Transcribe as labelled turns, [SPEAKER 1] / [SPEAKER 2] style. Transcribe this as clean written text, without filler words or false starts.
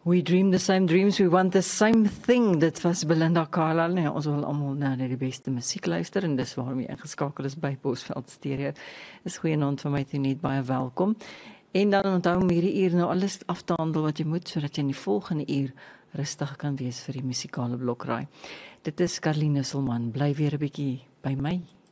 [SPEAKER 1] We dream the same dreams, we want the same thing. Dit was Belinda Carlisle. Nee, ons wil almal na die beste musiek luister en dis waarom jy ingeskakel is by Bosveld Stereo. Dis goeie naam van my Toniet, baie welkom. En dan onthou om hierdie uur nou alles af te handel wat jy moet, sodat jy in die volgende uur rustig kan wees vir die musikale blokraai. Dit is Karline Sulman, bly weer 'n bietjie by my.